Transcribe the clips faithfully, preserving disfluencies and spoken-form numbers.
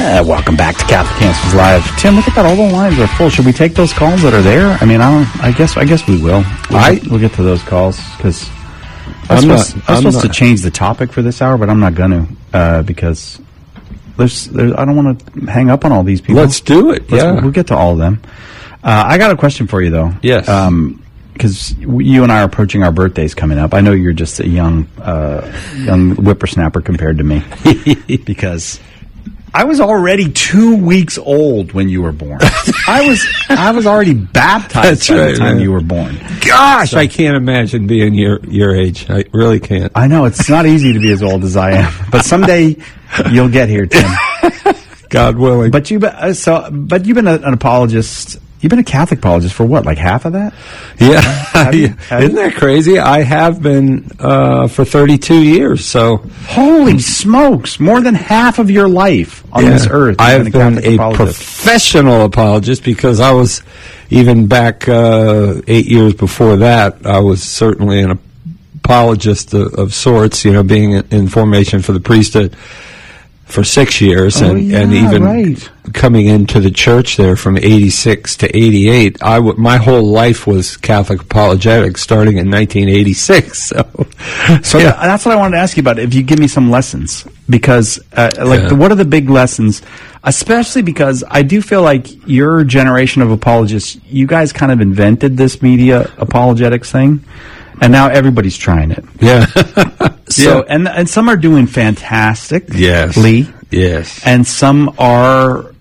Uh, welcome back to Catholic Answers Live. Tim, look at that. All the lines are full. Should we take those calls that are there? I mean, I don't. I guess. I guess we will. We'll, I, get, we'll get to those calls because I was I'm supposed, not, I was I'm supposed not. to change the topic for this hour, but I'm not going to uh, because there's, there's. I don't want to hang up on all these people. Let's do it. Let's, yeah, we'll get to all of them. Uh, I got a question for you though. Yes. Um, because you and I are approaching our birthdays coming up. I know you're just a young, uh, young whippersnapper compared to me, because I was already two weeks old when you were born. I was, I was already baptized That's by right, the time man. you were born. Gosh, So- I can't imagine being your your age. I really can't. I know it's not easy to be as old as I am, but someday you'll get here, Tim. God willing. But you, uh, so, but you've been a, an apologist. You've been a Catholic apologist for what, like half of that? yeah, Have you- have isn't you? that crazy? I have been uh, for thirty-two years. So Holy smokes! More than half of your life on yeah, this earth. I you've have been been a Catholic a apologist. professional apologist because I was even back uh, eight years before that. I was certainly an apologist of, of sorts. You know, being in, in formation for the priesthood for six years, Oh, and, yeah, and even right. coming into the church there from eighty-six to eighty-eight. I w- my whole life was Catholic apologetics, starting in nineteen eighty-six. So, So yeah. th- that's what I wanted to ask you about. If you give me some lessons, because uh, like, Yeah. the, what are the big lessons? Especially because I do feel like your generation of apologists, you guys kind of invented this media apologetics thing, and now everybody's trying it. yeah. So Yeah. and and some are doing fantastic. Yes. Lee. Yes. And some are,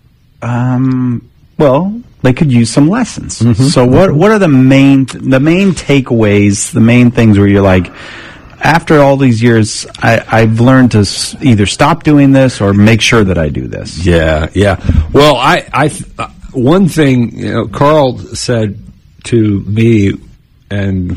um, well, they could use some lessons. Mm-hmm. So what what are the main the main takeaways, the main things where you're like, after all these years, I, I've learned to s- either stop doing this or make sure that I do this. Yeah, yeah. Well, I, I, th- uh, one thing, you know, Carl said to me, and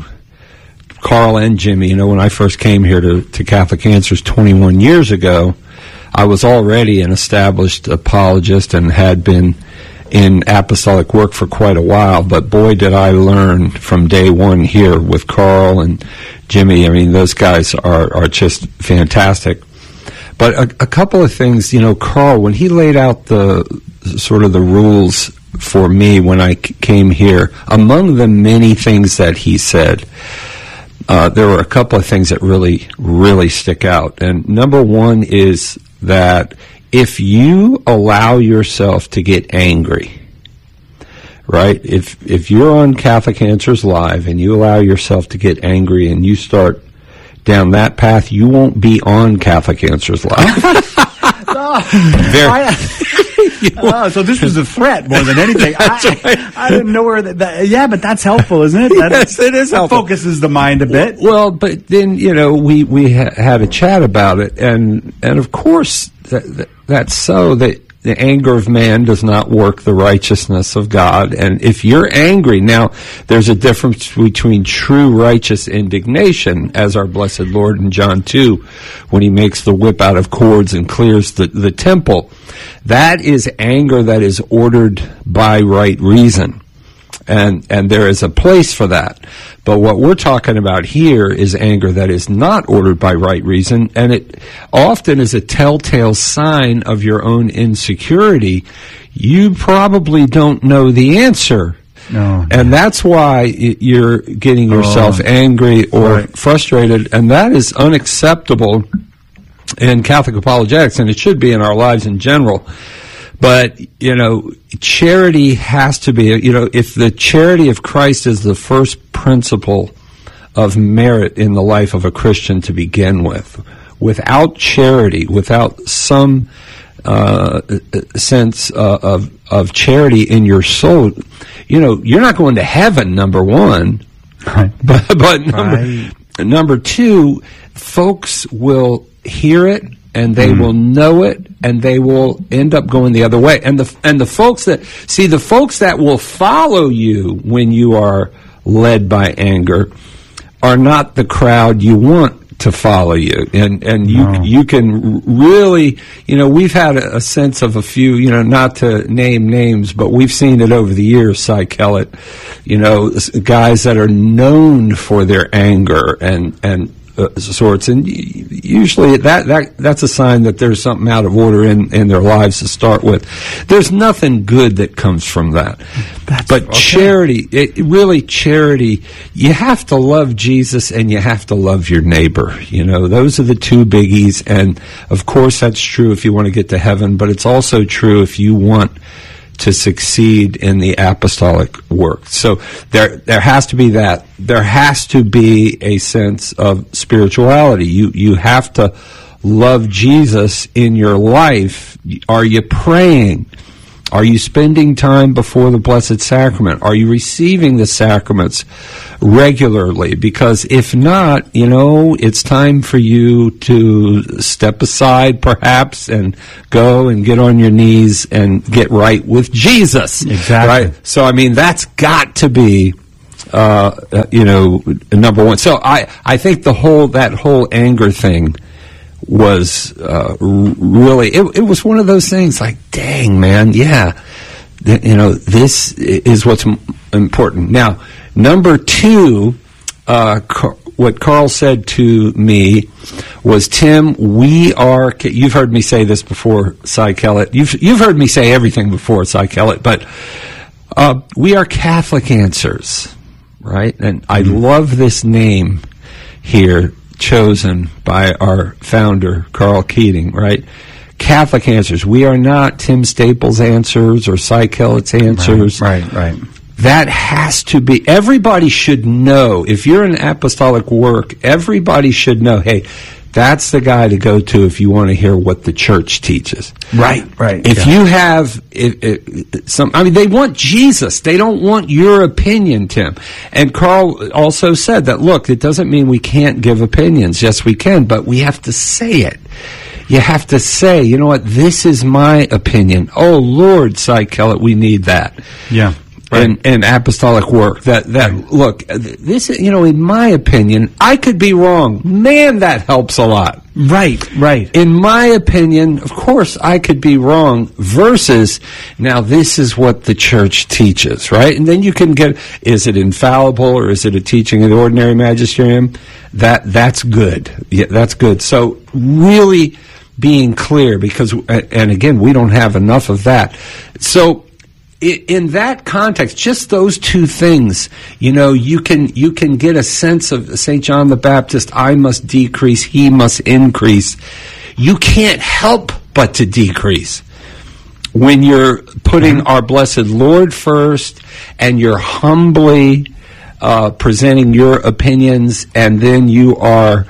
Carl and Jimmy, you know, when I first came here to, to Catholic Answers twenty-one years ago, I was already an established apologist and had been in apostolic work for quite a while, but boy, did I learn from day one here with Carl and Jimmy. I mean, those guys are, are just fantastic. But a, a couple of things, you know, Carl, when he laid out the sort of the rules for me when I c- came here, among the many things that he said, uh, there were a couple of things that really, really stick out. And number one is that if you allow yourself to get angry, right? If if you're on Catholic Answers Live and you allow yourself to get angry and you start down that path, you won't be on Catholic Answers Live. Very, Oh, so this was a threat more than anything. I, I didn't know where that, that. Yeah, but that's helpful, isn't it? That, Yes, it is that helpful. Focuses the mind a bit. Well, but then, you know, we, we ha- had a chat about it, and, and of course, that, that, that's so that the anger of man does not work the righteousness of God. And if you're angry, now, there's a difference between true righteous indignation, as our blessed Lord in John two, when he makes the whip out of cords and clears the, the temple. That is anger that is ordered by right reason. And and there is a place for that. But what we're talking about here is anger that is not ordered by right reason, and it often is a telltale sign of your own insecurity. You probably don't know the answer. No. And that's why y- you're getting yourself Oh. angry or Right. frustrated, and that is unacceptable in Catholic apologetics, and it should be in our lives in general. But, you know, charity has to be, you know, if the charity of Christ is the first principle of merit in the life of a Christian to begin with, without charity, without some uh, sense uh, of of charity in your soul, you know, you're not going to heaven, number one. Right. But, but number, Right. number two, folks will hear it, and they Mm. will know it, and they will end up going the other way. And the and the folks that see the folks that will follow you when you are led by anger are not the crowd you want to follow you. And and you No. you can really, you know, we've had a, a sense of a few, you know, not to name names, but we've seen it over the years, Cy Kellett, you know, s- guys that are known for their anger and and uh, sorts, and usually that, that that's a sign that there's something out of order in, in their lives to start with. There's nothing good that comes from that. That's, but okay. charity, it, really charity, you have to love Jesus and you have to love your neighbor. You know, those are the two biggies, and of course that's true if you want to get to heaven, but it's also true if you want to succeed in the apostolic work. So there there has to be that. There has to be a sense of spirituality. You you have to love Jesus in your life. Are you praying? Are you spending time before the Blessed Sacrament? Are you receiving the sacraments regularly? Because if not, you know, it's time for you to step aside perhaps and go and get on your knees and get right with Jesus. Exactly. Right? So, I mean, that's got to be, uh, you know, number one. So I, I think the whole, that whole anger thing was uh, really, it, it was one of those things like, dang, man, yeah, th- you know, this is what's m- important. Now, number two, uh, Car- what Carl said to me was, Tim, we are, you've heard me say this before, Cy Kellett, you've, you've heard me say everything before, Cy Kellett, but uh, we are Catholic Answers, right? And I love this name here, chosen by our founder, Carl Keating, right? Catholic Answers. We are not Tim Staples' Answers or Cy Kellett's Answers. Right, right, right. That has to be, everybody should know, if you're in apostolic work, everybody should know, hey, that's the guy to go to if you want to hear what the church teaches. Right, right. If yeah. you have if, if, some, I mean, they want Jesus. They don't want your opinion, Tim. And Carl also said that, look, it doesn't mean we can't give opinions. Yes, we can, but we have to say it. You have to say, you know what, this is my opinion. Oh, Lord, Cy Kellett, we need that. Yeah. Right. And, and apostolic work. That that right. Look, this, you know, in my opinion, I could be wrong. Man, that helps a lot. Right, right. In my opinion, of course, I could be wrong. Versus, now this is what the church teaches, right? And then you can get, is it infallible or is it a teaching of the ordinary magisterium? That that's good. Yeah, that's good. So really being clear, because, and again, we don't have enough of that. So. In that context, just those two things, you know, you can you can get a sense of Saint John the Baptist, I must decrease, he must increase. You can't help but to decrease when you're putting our blessed Lord first and you're humbly uh, presenting your opinions, and then you are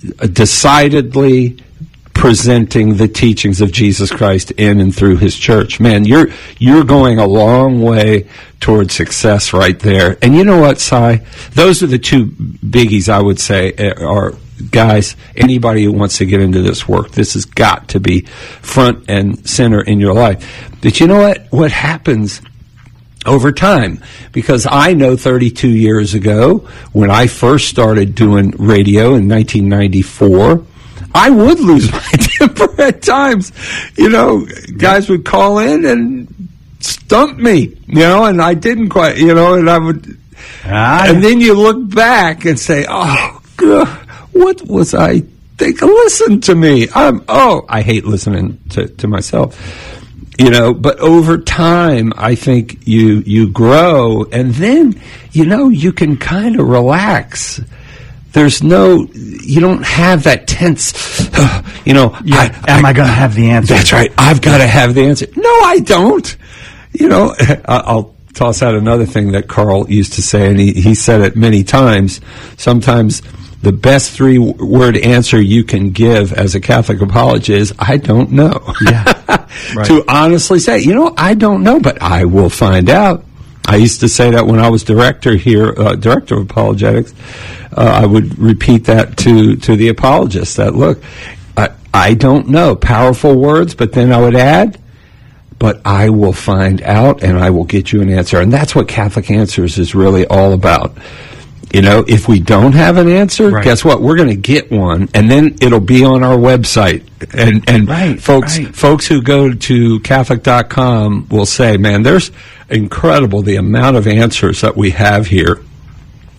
decidedly presenting the teachings of Jesus Christ in and through his church. Man, you're you're going a long way towards success right there. And you know what, Cy? Those are the two biggies I would say are, guys, anybody who wants to get into this work, this has got to be front and center in your life. But you know what? What happens over time, because I know thirty-two years ago, when I first started doing radio in nineteen ninety-four, I would lose my temper at times. You know, guys would call in and stump me, you know, and I didn't quite, you know, and I would, ah, and then you look back and say, oh, God, what was I thinking? Listen to me. I'm, oh, I hate listening to, to myself, you know, but over time, I think you, you grow, and then, you know, you can kind of relax. There's no, you don't have that tense, uh, you know. Yeah, I, am I, I going to have the answer? That's right. I've got to have the answer. No, I don't. You know, I'll toss out another thing that Carl used to say, and he, he said it many times. Sometimes the best three-word answer you can give as a Catholic apologist is, I don't know. Yeah. Right. To honestly say, you know, I don't know, but I will find out. I used to say that when I was director here, uh, director of apologetics. Uh, I would repeat that to, to the apologists, that, look, I, I don't know. Powerful words, but then I would add, but I will find out and I will get you an answer. And that's what Catholic Answers is really all about. You know, if we don't have an answer, right. Guess what? We're going to get one, and then it'll be on our website. And and right, folks right. folks who go to Catholic dot com will say, man, there's incredible the amount of answers that we have here.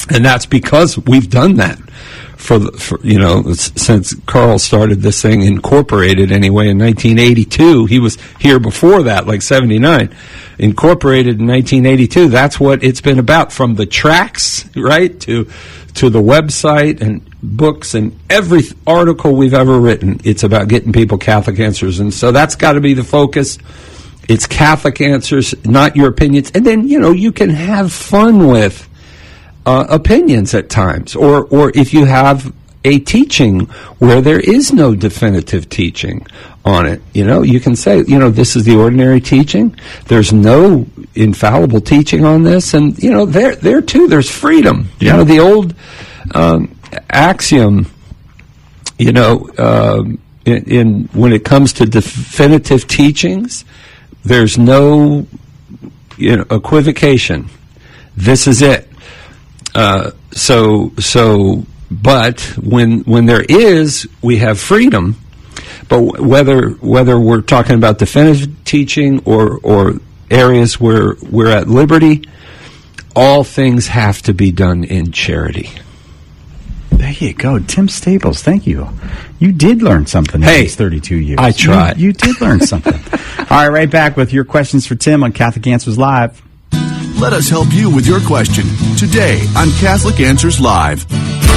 And that's because we've done that for, the, for you know, since Carl started this thing, incorporated anyway, in nineteen eighty-two. He was here before that, like seventy-nine. Incorporated in nineteen eighty-two. That's what it's been about, from the tracks, right, to to the website and books and every article we've ever written. It's about getting people Catholic answers. And so that's got to be the focus. It's Catholic answers, not your opinions. And then, you know, you can have fun with Uh, opinions at times, or or if you have a teaching where there is no definitive teaching on it, you know, you can say, you know, this is the ordinary teaching. There's no infallible teaching on this, and you know, there there too, there's freedom. Yeah. You know, the old um, axiom, you know, uh, in, in when it comes to definitive teachings, there's no, you know, equivocation. This is it. Uh, so, so, but when when there is, we have freedom. But whether whether we're talking about definitive teaching or or areas where we're at liberty, all things have to be done in charity. There you go, Tim Staples. Thank you. You did learn something in hey, these thirty-two years. I tried. You, you did learn something. All right, right back with your questions for Tim on Catholic Answers Live. Let us help you with your question today on Catholic Answers Live.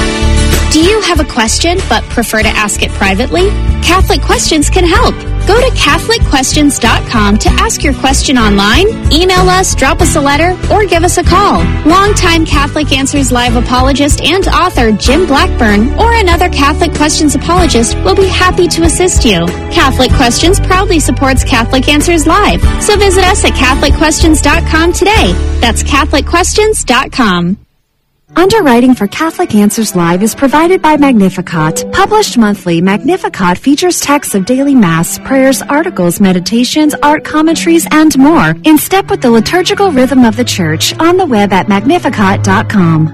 Do you have a question but prefer to ask it privately? Catholic Questions can help. Go to Catholic Questions dot com to ask your question online, email us, drop us a letter, or give us a call. Longtime Catholic Answers Live apologist and author Jim Blackburn or another Catholic Questions apologist will be happy to assist you. Catholic Questions proudly supports Catholic Answers Live, so visit us at Catholic Questions dot com today. That's Catholic Questions dot com. Underwriting for Catholic Answers Live is provided by Magnificat. Published monthly, Magnificat features texts of daily Mass, prayers, articles, meditations, art commentaries, and more, in step with the liturgical rhythm of the Church, on the web at Magnificat dot com.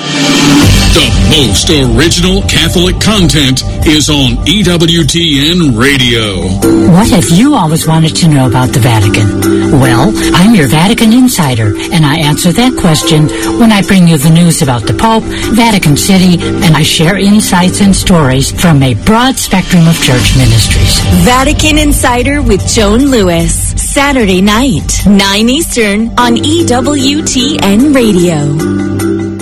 The most original Catholic content is on E W T N Radio. What have you always wanted to know about the Vatican? Well, I'm your Vatican insider, and I answer that question when I bring you the news about the Pope, Vatican City, and I share insights and stories from a broad spectrum of church ministries. Vatican Insider with Joan Lewis, Saturday night, nine Eastern on E W T N Radio.